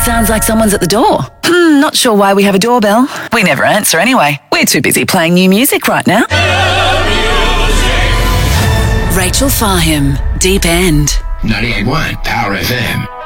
Sounds like someone's at the door. Not sure why we have a doorbell. We never answer anyway. We're too busy playing new music right now. Rachel Fahim, Deep End. 98.1 Power FM.